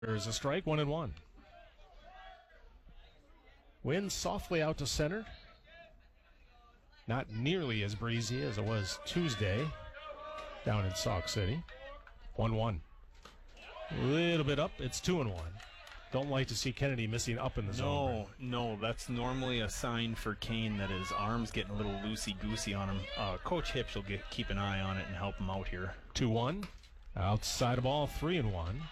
There's a strike, 1-1. Wind softly out to center. Not nearly as breezy as it was Tuesday down in Sauk City. 1-1. A little bit up. It's 2-1. Don't like to see Kennedy missing up in the zone. No, that's normally a sign for Kane that his arm's getting a little loosey-goosey on him. Coach Hipsch will keep an eye on it and help him out here. 2-1. Outside of ball, 3-1.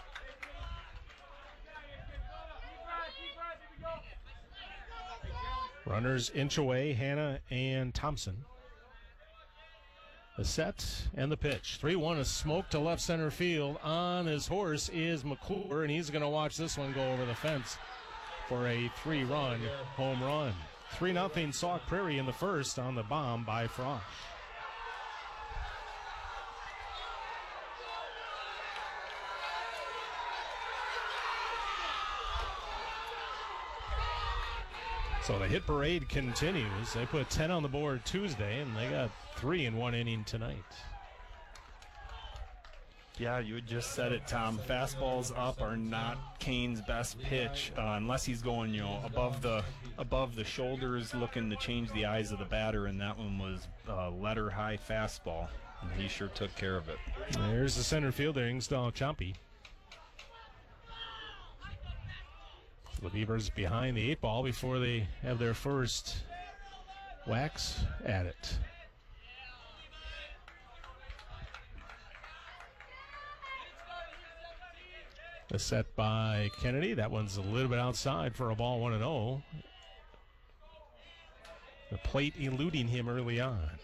Runners inch away, Hannah and Thompson. The set and the pitch. 3-1, a smoke to left center field. On his horse is McClure, and he's going to watch this one go over the fence for a 3-run home run. 3-0 Sauk Prairie in the first on the bomb by Frosch. So the hit parade continues. They put 10 on the board Tuesday, and they got 3 in one inning tonight. Yeah, you just said it, Tom. Fastballs up are not Kane's best pitch unless he's going, above the shoulders, looking to change the eyes of the batter, and that one was letter high fastball, and he sure took care of it. There's the center fielder, Ingstall Chompy. The Beavers behind the 8-ball before they have their first whacks at it. The set by Kennedy. That one's a little bit outside for a ball, 1-0. The plate eluding him early on.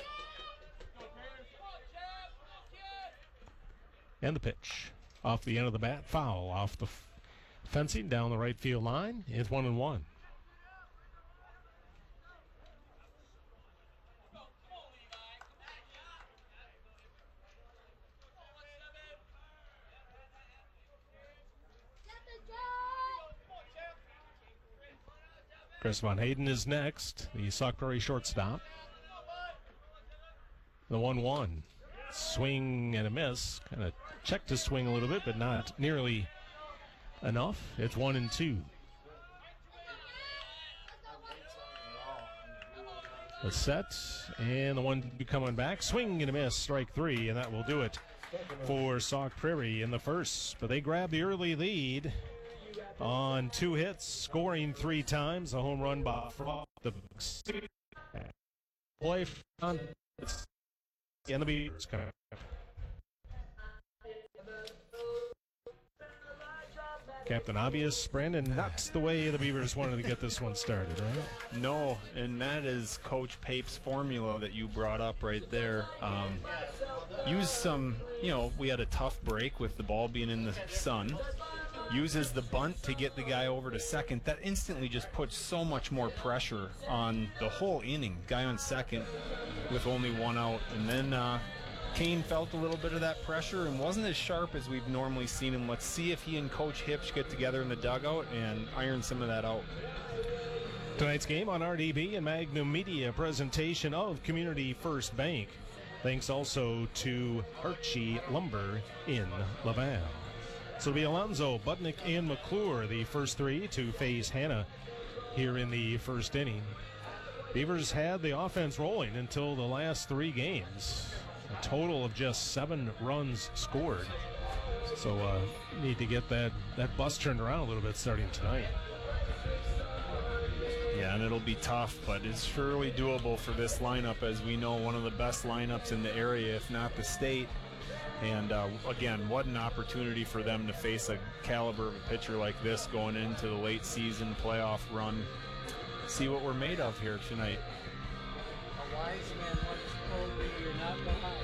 And the pitch. Off the end of the bat, foul off the fencing down the right field line. It's 1-1. Chris Von Hayden is next, the Sauk Prairie shortstop. The 1-1. Swing and a miss. Kind of checked his swing a little bit, but not nearly enough. It's 1-2. The set and the 1 coming back. Swing and a miss, strike 3, and that will do it for Sauk Prairie in the first. But they grab the early lead on 2 hits, scoring 3 times. A home run by Frost. The play on and the Beavers. Captain Obvious, Brandon, that's the way the Beavers wanted to get this one started, right? No, and that is Coach Pape's formula that you brought up right there. Use some, we had a tough break with the ball being in the sun. Uses the bunt to get the guy over to second. That instantly just puts so much more pressure on the whole inning. Guy on second with only 1 out. And then Kane felt a little bit of that pressure and wasn't as sharp as we've normally seen him. Let's see if he and Coach Hipsch get together in the dugout and iron some of that out. Tonight's game on RDB and Magnum Media, presentation of Community First Bank. Thanks also to Archie Lumber in Laval. So it'll be Alonzo, Budnick, and McClure, the first 3 to face Hannah here in the first inning. Beavers had the offense rolling until the last 3 games. A total of just 7 runs scored. So need to get that bus turned around a little bit starting tonight. Yeah, and it'll be tough, but it's surely doable for this lineup. As we know, one of the best lineups in the area, if not the state. And again, what an opportunity for them to face a caliber of a pitcher like this going into the late season playoff run. See what we're made of here tonight. A wise man once told me you're not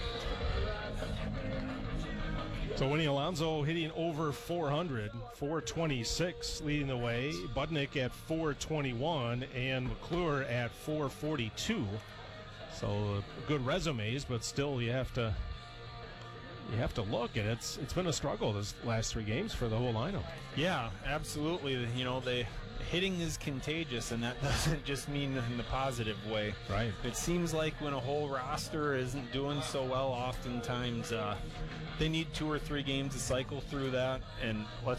behind. So Winnie Alonzo hitting over 400, 426 leading the way. Budnick at 421 and McClure at 442. So good resumes, but still you have to look, and it's been a struggle this last 3 games for the whole lineup. Yeah, absolutely. hitting is contagious, and that doesn't just mean in the positive way. Right. It seems like when a whole roster isn't doing so well, oftentimes they need 2 or 3 games to cycle through that. And let's